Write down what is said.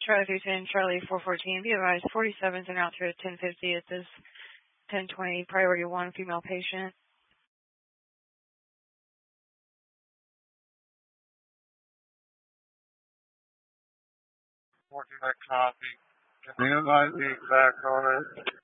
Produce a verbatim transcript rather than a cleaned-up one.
Charlie three ten, Charlie four fourteen, be advised, forty-sevens and out to ten fifty at this ten twenty, priority one, female patient. Working that copy. Can you invite me back on it?